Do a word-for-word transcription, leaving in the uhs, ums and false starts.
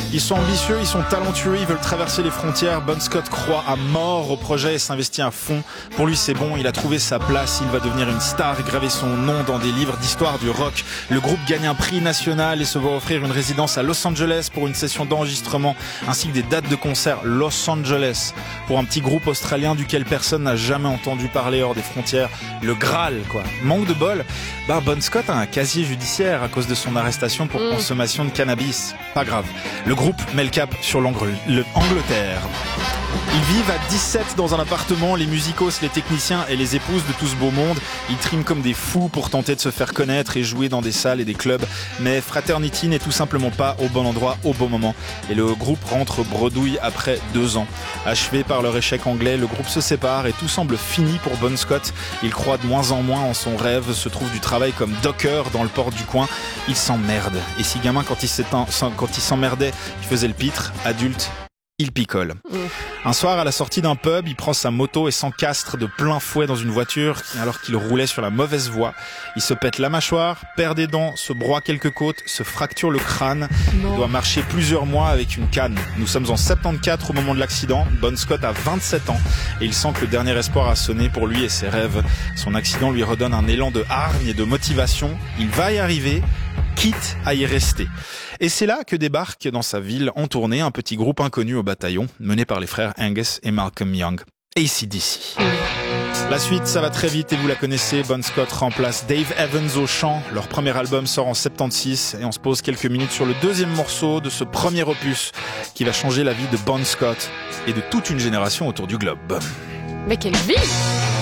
Ils sont ambitieux, ils sont talentueux, ils veulent traverser les frontières. Bon Scott croit à mort au projet et s'investit à fond. Pour lui, c'est bon, il a trouvé sa place, il va devenir une star, graver son nom dans des livres d'histoire du rock. Le groupe gagne un prix national et se voit offrir une résidence à Los Angeles pour une session d'enregistrement, ainsi que des dates de concert. Los Angeles, pour un petit groupe australien duquel personne n'a jamais entendu parler hors des frontières. Le Graal, quoi. Manque de bol, bah Bon Scott a un casier judiciaire à cause de son arrestation pour mmh. consommation de cannabis. Pas grave. Le groupe met le cap sur l'Angleterre. Ils vivent à dix-sept dans un appartement, les musicos, les techniciens et les épouses de tout ce beau monde. Ils triment comme des fous pour tenter de se faire connaître et jouer dans des salles et des clubs. Mais Fraternity n'est tout simplement pas au bon endroit au bon moment. Et le groupe rentre bredouille après deux ans. Achevé par leur échec anglais, le groupe se sépare et tout semble fini pour Bon Scott. Il croit de moins en moins en son rêve, se trouve du travail comme docker dans le port du coin. Il s'emmerde. Et si gamin, quand il s'emmerdait, il faisait le pitre, adulte, il picole. Mmh. Un soir, à la sortie d'un pub, il prend sa moto et s'encastre de plein fouet dans une voiture alors qu'il roulait sur la mauvaise voie. Il se pète la mâchoire, perd des dents, se broie quelques côtes, se fracture le crâne. Non. Il doit marcher plusieurs mois avec une canne. Nous sommes en soixante-quatorze au moment de l'accident. Bon Scott a vingt-sept ans et il sent que le dernier espoir a sonné pour lui et ses rêves. Son accident lui redonne un élan de hargne et de motivation. Il va y arriver, quitte à y rester. Et c'est là que débarque dans sa ville en tournée un petit groupe inconnu au bataillon, mené par les frères Angus et Malcolm Young. A C D C. La suite, ça va très vite et vous la connaissez. Bon Scott remplace Dave Evans au chant. Leur premier album sort en soixante-seize et on se pose quelques minutes sur le deuxième morceau de ce premier opus qui va changer la vie de Bon Scott et de toute une génération autour du globe. Mais quelle vie!